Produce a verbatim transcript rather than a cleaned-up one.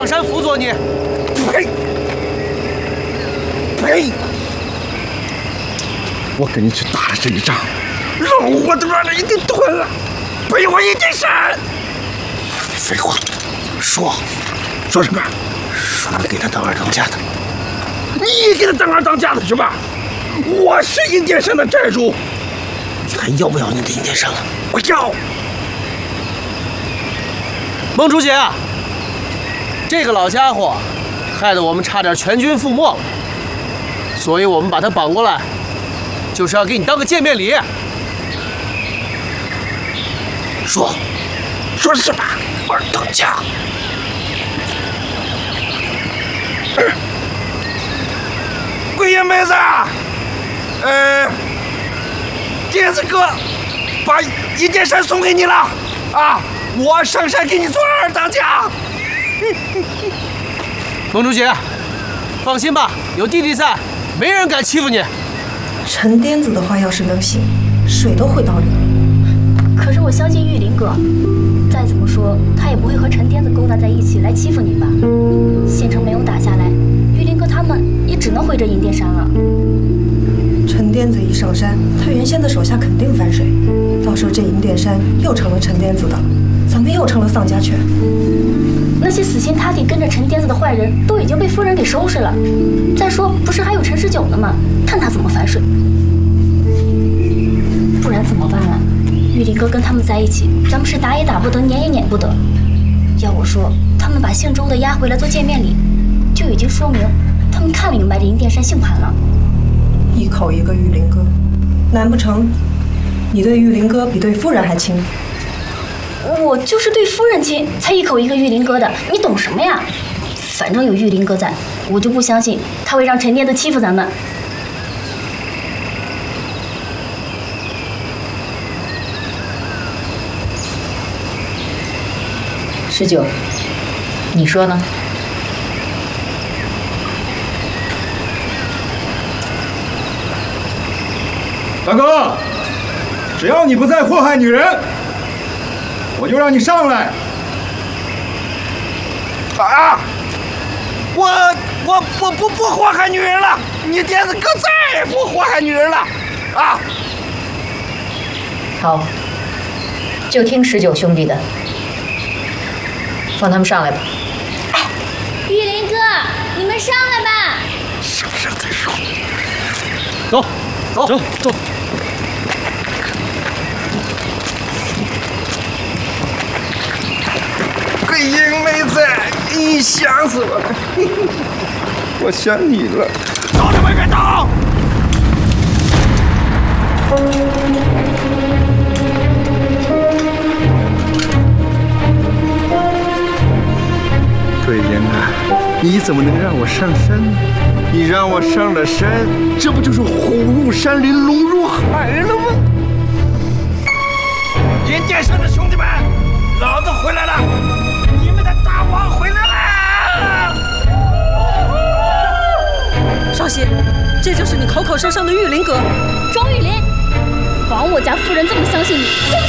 山辅佐你。 呸！呸！我跟你去打了这一仗，肉我都让人给吞了，赔我一点山。废话，说说什么？说你给他当二当家的，你给他当二当家的是吧？我是阴殿山的寨主，你还要不要你的阴殿山了？我要。 孟主姐，这个老家伙害得我们差点全军覆没，所以我们把他绑过来，就是要给你当个见面礼。 说，说什么二当家？桂英妹子，呃，碟子哥把阴殿山送给你了啊！我上山给你做二当家。 孟主姐，放心吧，有弟弟在，没人敢欺负你。 陈颠子的话要是能信，水都会倒流。 可是我相信玉林哥，再怎么说他也不会和陈颠子勾搭在一起来欺负您吧？县城没有打下来，玉林哥他们也只能回这银殿山了。 陈颠子一上山，他原先的手下肯定反水，到时候这银殿山又成了陈颠子的，咱们又成了丧家犬。 那些死心塌地跟着陈颠子的坏人都已经被夫人给收拾了。再说，不是还有陈十九呢吗？看他怎么反水。不然怎么办啊？玉林哥跟他们在一起，咱们是打也打不得，撵也撵不得。要我说，他们把姓周的押回来做见面礼，就已经说明他们看明白这银殿山姓盘了。 一口一个玉林哥，难不成你对玉林哥比对夫人还亲？ 我就是对夫人亲，才一口一个玉林哥的，你懂什么呀？反正有玉林哥在，我就不相信他会让陈颠子欺负咱们。 十九，你说呢？ 大哥，只要你不再祸害女人，我就让你上来。 啊！我我我不不祸害女人了，你颠子哥再也不祸害女人了，啊！ 好，就听十九兄弟的，放他们上来吧。 哎，玉林哥，你们上来吧。 上山再说。 走，走，走，走。 桂英妹子，你想死我了，我想你了。走到外面走。桂英啊，你怎么能让我上山呢？你让我上了山，这不就是虎入山林，龙入海了吗？银殿山的兄弟们，老子回来了！你们的大王回来了！ 少熙，这就是你口口声声的玉林阁。 庄玉林，枉我家夫人这么相信你，现